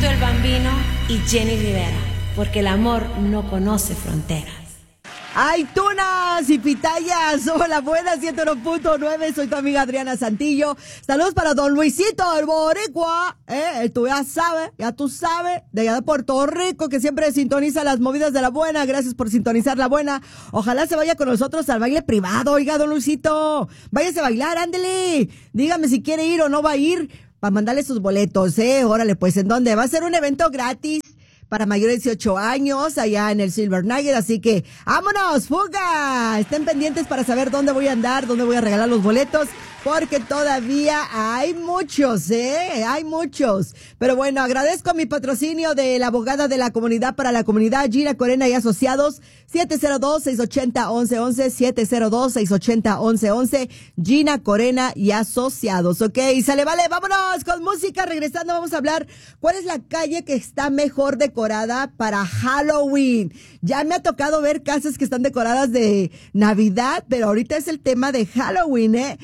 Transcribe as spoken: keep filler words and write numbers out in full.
Tito el Bambino y Jenny Rivera, porque el amor no conoce fronteras. ¡Ay, tunas y pitayas! Somos la buena ciento uno punto nueve. Soy tu amiga Adriana Santillo. Saludos para don Luisito, el boricua. Eh, tú ya sabes, ya tú sabes, de allá de Puerto Rico, que siempre sintoniza las movidas de la buena. Gracias por sintonizar la buena. Ojalá se vaya con nosotros al baile privado. Oiga, don Luisito, váyase a bailar, ándele. Dígame si quiere ir o no va a ir, para mandarle sus boletos, eh. Órale, pues, ¿en dónde? Va a ser un evento gratis para mayores de dieciocho años, allá en el Silver Nugget, así que ¡vámonos, fuga! Estén pendientes para saber dónde voy a andar, dónde voy a regalar los boletos, porque todavía hay muchos, ¿eh? Hay muchos. Pero bueno, agradezco mi patrocinio de la abogada de la comunidad para la comunidad, Gina Corena y Asociados, siete cero dos, seis ocho cero, once once, siete cero dos, seis ocho cero, once once, Gina Corena y Asociados, ¿ok? Sale, vale, vámonos con música. Regresando vamos a hablar cuál es la calle que está mejor decorada para Halloween. Ya me ha tocado ver casas que están decoradas de Navidad, pero ahorita es el tema de Halloween, ¿eh?